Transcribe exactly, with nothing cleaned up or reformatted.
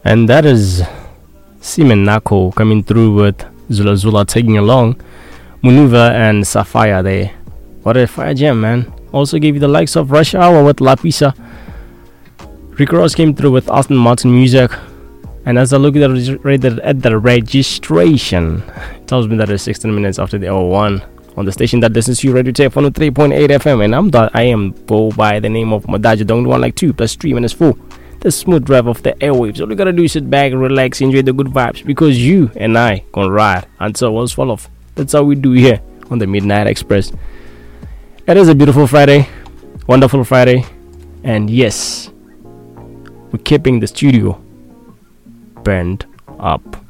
And that is Simen Nako coming through with Zula Zula taking along Manuva and Sapphire there. What a fire jam, man. Also gave you the likes of Rush Hour with La Pisa. Rick Ross came through with Aston Martin music. And as I look at the, at the registration, it tells me that it's sixteen minutes after the hour one on the station that listens to you, Radio Tape one oh three point eight F M. And I'm the, I am Bo by the name of Madaja. Don't want like two plus three minutes four. The smooth drive of the airwaves. All you gotta do is sit back, relax, enjoy the good vibes, because you and I gonna ride until world's fall off. That's how we do here on the Midnight Express. It is a beautiful Friday, wonderful Friday, and yes, we're keeping the studio burned up.